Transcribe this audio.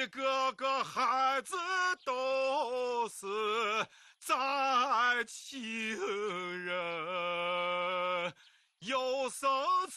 一个个孩子都是咱亲人，有生